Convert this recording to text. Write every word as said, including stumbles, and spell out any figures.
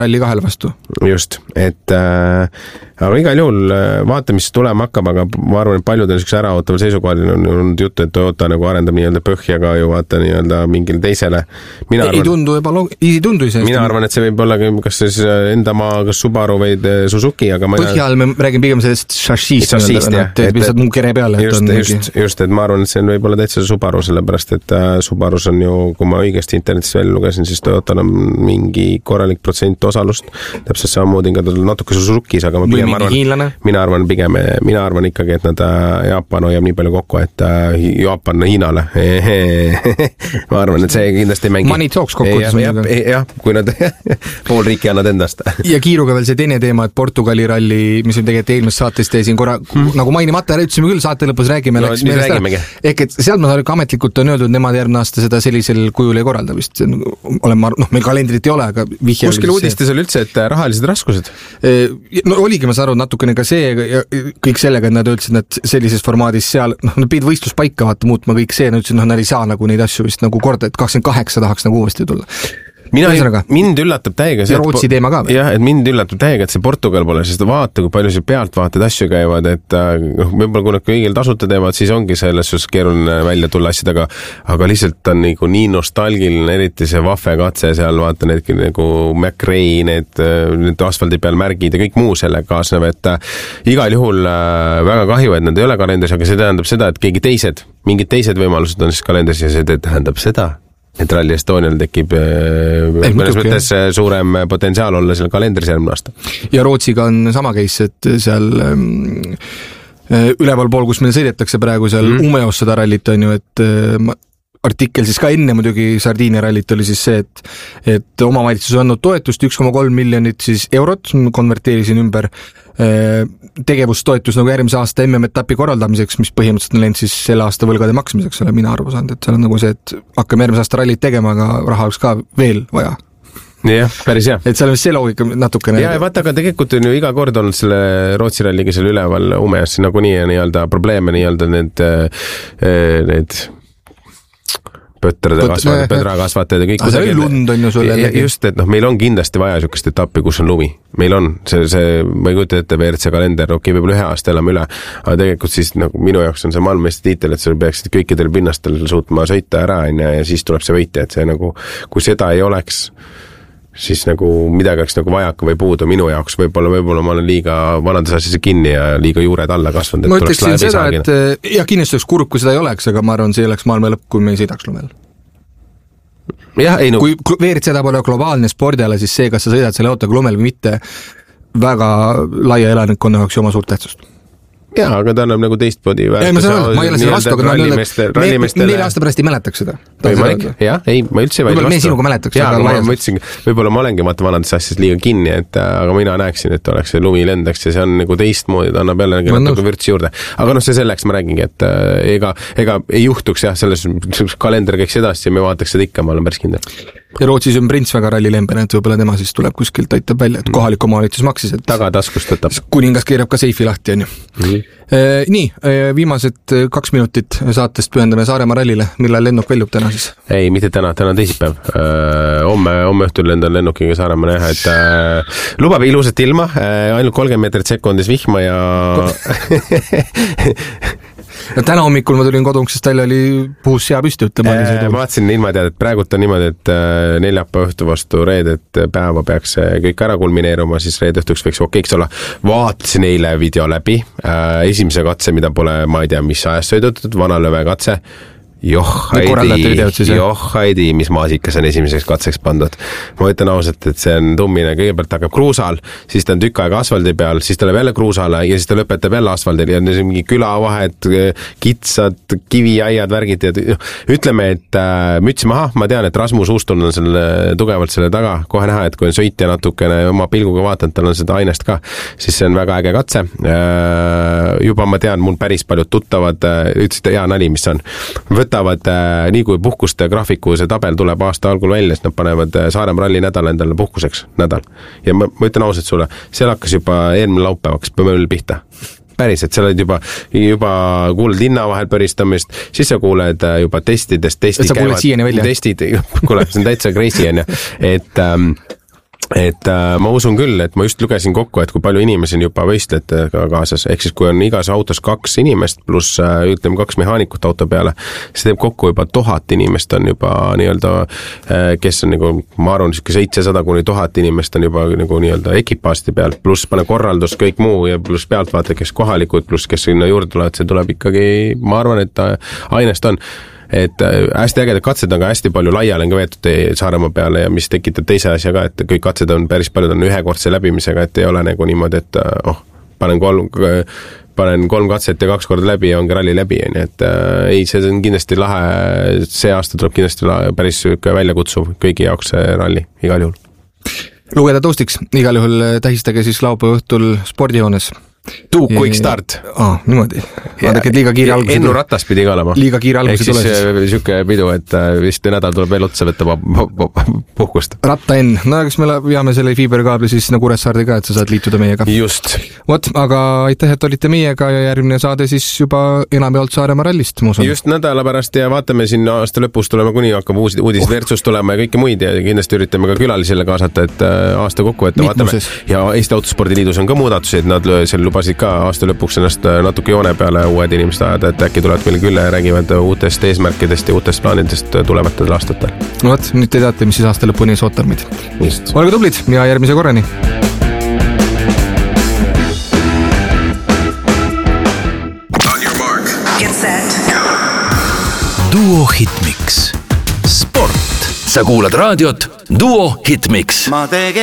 ralli kahele vastu. Just, et äh, aga igal juhul vaata, mis tulema hakkab, aga ma arvan, et paljud on niisuguse äraootaval seisukohal on olnud juttu, et Toyota nagu arendab nii-öelda põhjaga ju vaata nii-öelda mingile teisele. Mina ei, arvan, tundu, ebaloog... ei tundu ise. Mina arvan, et see võib olla kas siis enda maa, kas Subaru või Suzuki, aga ma... Põhja all me räägin pigem sellest šašiist, et lihtsalt muu kere peale. Just, et just, just, et ma arvan, et see on võib-olla täitsa Subaru, sellepärast, et Subarus on ju, kui ma õigesti internetis välja lugesin, siis Toyotal on mingi korralik protsent osalust, täpselt samamoodi ka natuke Suzukis, aga ma pigem arvan, mina arvan pigem, mina arvan ikkagi, et nad Jaapan hoiab nii palju kokku, et Jaapan Hiinale. Ma arvan, et see kindlasti ei mängi. Money talks kokku. Jah, jah, kui nad pool riiki annad endast. Ja kiiruga veel see teine teema, et Portugali ralli, mis on tegelikult eelmist saatest teesin korra, hmm. nagu mainimata, ütlesime küll saate lõpus räägime. No, ehk et sealt ma saan ametlikult on öeldud, nemad järgmine aasta seda sellisel kujul ei korralda vist. Olen ma, noh, meil kalendrit ei ole, aga vihje. Kuskil uudistes oli üldse, et rahalised raskused? No oligi, ma saan aru, natukene ka see ja kõik sellega, et nad ütlesid, et sellises formaadis seal, noh, nad pidid võistluspaika vaata muutma kõik see, nad ütlesid, noh, nad ei saa nagu neid asju vist nagu korda, et kakskümmend kaheksa tahaks nagu uuesti tulla. Mina, mind üllatab täiega see, ja Rootsi teema ka või? Jah, et mind üllatab täiega, et see Portugal pole, sest vaata, kui palju see pealt vaatad asju käivad, et võib-olla kui nad kõigil tasuta teevad, siis ongi selles suhtes keeruline välja tulla asjadega, aga lihtsalt on nagu nii nostalgiline, eriti see vahve katse seal, vaata need nagu McRae, need, need asfaldi peal märgid ja kõik muu selle kaasnev, et igal juhul väga kahju, et nad ei ole kalendris, aga see tähendab seda, et keegi teised, mingid teised võimalused on siis kalendris ja see tähendab seda, et Rally Estonial tekib ei, mõnes mõttes jah. Suurem potentsiaal olla seal kalendris järgmine aasta. Ja Rootsiga on sama case, et seal ähm, üleval pool, kus meil sõidetakse praegu seal mm. Umeos seda rallit on ju, et äh, artikkel siis ka enne muidugi Sardiinia rallit oli siis see, et, et omavalitsus on andnud toetust üks koma kolm miljonit siis eurot, konverteerisin ümber äh, tegevustoetus nagu järgmise aasta M M-etapi korraldamiseks, mis põhimõtteliselt on läinud siis selle aasta võlgade maksmiseks, ole mina arvu saanud, et seal on nagu see, et hakkame järgmise aasta rallit tegema, aga raha oleks ka veel vaja. Jah, päris jah. Et seal on see loogika natukene. Ja vaata, aga tegelikult on ju iga kord olnud selle Rootsi ralliga seal üleval Umeas nagu nii ja nii-öelda probleeme nii-öelda need, need pötrade kasvatajad, pödrakasvatajad ja kõik. See oli lund on ju sulle. Just, et noh, meil on kindlasti vaja niisugust etappi, kus on lumi. Meil on see, see ma ei kujuta ette V R C kalender, okei, võib-olla ühe aasta elame üle, aga tegelikult siis nagu minu jaoks on see maailmameistri tiitel, et sa peaksid kõikidel pinnastel suutma sõita ära ja siis tuleb see võitja, et see nagu, kui seda ei oleks, siis nagu midagi oleks nagu vajaka või puudu minu jaoks, võib-olla, võib-olla ma olen liiga vanades asjades kinni ja liiga juured alla kasvanud. Ma ütleksin seda, et jah, kindlasti oleks kurb, kui seda ei oleks, aga ma arvan, see oleks maailma lõpp, kui me ei sõidaks lumel. Jah, ei, no... Kui V R C seda pole globaalne spordiala, siis see, kas sa sõidad selle autoga lumel või mitte, väga laia elanikkonna jaoks oma suurt tähtsust. Jaa, aga ta annab nagu teistpoodi väärtus. Ei, ma saan aru, ma ei ole selle vastu, aga ma olen öelnud, neile aasta pärast ei mäletaks seda. Jah, ei, ma üldse vaid vastu. Me sinuga mäletaks. Jaa, aga ma ütlesin, võib-olla ma olengi vaata vanades asjades liiga kinni, et, aga mina näeksin, et oleks see lumi lendaks ja see on nagu teistmoodi, ta annab jälle natuke vürtsi juurde. Aga noh, see selleks ma räägingi, et ega, ega ei juhtuks jah, selles kalender käiks edasi ja me vaataks seda ikka, ma olen päris kindel. Ja Rootsis on Prints väga rallilembene, et võib-olla tema siis tuleb kuskilt aitab välja, et kohalik omavalitsus maksis, et tagataskust võtab. Kuningas keerab ka seifi lahti, on ju. Mm-hmm. E, nii, viimased kaks minutit saatest pühendame Saaremaa rallile, millal lennuk väljub täna siis? Ei, mitte täna, täna on teisipäev. Homme, homme õhtul lendan lennukiga Saaremaa näha, et äh, lubab ilusat ilma, äh, ainult kolmkümmend meetrit sekundis vihma ja no, täna hommikul ma tulin koduksest välja, oli puhus sea püsti, ütlema. Ma vaatasin ilmatead, et praegult on niimoodi, et neljapäeva õhtu vastu reedet päeva peaks kõik ära kulmineeruma, siis reede õhtuks võiks okeiks olla. Vaatasin eile video läbi, esimese katse, mida pole, ma ei tea, mis ajast sõidutud, vanalöve katse. Joh, haidi, joh, haidi, mis maasikas on esimeseks katseks pandud. Ma ütlen ausalt, et see on tummine, kõigepealt hakkab kruusal, siis ta on tükk aega asfaldi peal, siis ta läheb jälle kruusale ja siis ta lõpetab jälle asfaldil ja on mingi külavahed, kitsad, kiviaiad, värgid ja ütleme, et äh, mütsi maha, ma tean, et Rasmus Uustun on selle, tugevalt selle taga, kohe näha, et kui on sõitja natukene oma pilguga vaatanud, tal on seda ainest ka, siis see on väga äge katse. Äh, juba ma tean, mul päris paljud tuttavad, äh, ütlesid, hea nali, mis on. Võtavad, äh, nii kui puhkuste graafiku see tabel tuleb aasta algul välja, siis nad panevad Saaremaa ralli nädal endale puhkuseks nädal. Ja ma, ma ütlen ausalt sulle, seal hakkas juba eelmine laupäevaks põmöll pihta. Päris, et sa oled juba, juba kuuled linna vahel põristamist, siis sa kuuled juba testidest, testid et sa kuuled siiani välja. Testid, kuule, see on täitsa crazy, on ja. Et ähm, et äh, ma usun küll, et ma just lugesin kokku, et kui palju inimesi on juba võistlejatega kaasas, ehk siis kui on igas autos kaks inimest pluss äh, ütleme kaks mehaanikut auto peale, see teeb kokku juba tuhat inimest on juba nii-öelda, äh, kes on nagu, ma arvan, seitsesada kuni tuhat inimest on juba nagu nii-öelda ekipaasti peal, pluss pane korraldus, kõik muu ja pluss pealtvaata, kes kohalikud, pluss kes sinna juurde tulevad, see tuleb ikkagi, ma arvan, et ainest on. Et hästi ägedad katsed on ka hästi palju laiali on ka veetud Saaremaa peale ja mis tekitab teise asja ka, et kõik katsed on päris paljud on ühekordse läbimisega, et ei ole nagu niimoodi, et oh, panen kolm, panen kolm katset ja kaks korda läbi ja ongi ralli läbi, et äh, ei, see on kindlasti lahe, see aasta tuleb kindlasti lahe, päris väljakutsuv kõigi jaoks see ralli, igal juhul. Lugeda taustiks, igal juhul tähistage siis laupäeva õhtul spordihoones. Two quick start. Aa, niimoodi. Vaadake, et liiga kiire alguse. Ennu ratas pidi ka olema. Liiga kiire alguse tule siis. Ehk siis siuke pidu, et vist nädal tuleb veel otsa võtta puhkust. Ratta enn. No eks me veame selle fiiberkaabli siis nagu Kuressaarde ka, et sa saad liituda meiega. Just. Vot, aga aitäh, et olite meiega ja järgmine saade siis juba enamjaolt Saaremaa rallist, ma usun. Just nädala pärast ja vaatame siin aasta lõpus tulema, kuni hakkab uudis uh. Versus tulema ja kõike muid ja kindlasti üritame ka külalisele kaasata, et aasta kokku, et vaatame. Ja Eesti Autospordiliidus on ka muudatusi, et nad seal lubasid ka aasta lõpuks ennast natuke joone peale uued inimesed ajada, et äkki tulevad meile küll ja räägivad uutest eesmärkidest ja uutest plaanidest tulevatel aastatel. No vot, nüüd te teate, mis siis aasta lõpuni ees ootab meid. Olge tublid ja järgmise korrani. Duo Hitmix. Sport. Sa kuulad raadiot Duo Hitmix.